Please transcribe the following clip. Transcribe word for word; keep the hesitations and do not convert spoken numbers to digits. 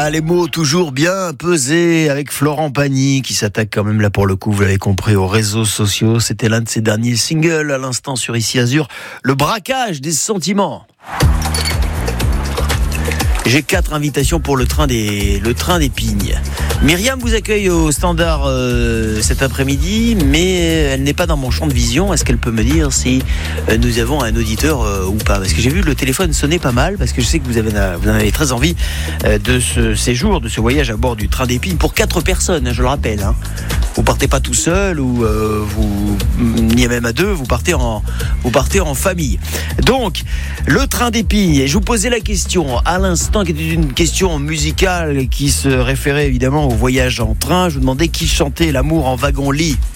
Ah, les mots toujours bien pesés avec Florent Pagny qui s'attaque quand même là pour le coup, vous l'avez compris, aux réseaux sociaux. C'était l'un de ses derniers singles à l'instant sur Ici Azur, le braquage des sentiments. J'ai quatre invitations pour le train des, le train des Pignes. Myriam vous accueille au standard euh, cet après-midi, mais elle n'est pas dans mon champ de vision. Est-ce qu'elle peut me dire si euh, nous avons un auditeur euh, ou pas? Parce que j'ai vu le téléphone sonner pas mal, parce que je sais que vous, avez, vous en avez très envie euh, de ce séjour, de ce voyage à bord du train des Pignes pour quatre personnes, je le rappelle. Hein. Vous partez pas tout seul ou euh, vous ni même à deux, vous partez en vous partez en famille. Donc le train des Pignes. Et je vous posais la question à l'instant, qui était une question musicale qui se référait évidemment au voyage en train. Je vous demandais qui chantait l'amour en wagon-lit.